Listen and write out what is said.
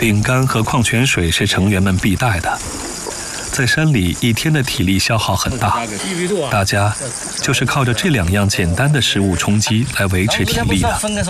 饼干和矿泉水是成员们必带的。在山里一天的体力消耗很大，大家就是靠着这2样简单的食物充饥来维持体力的。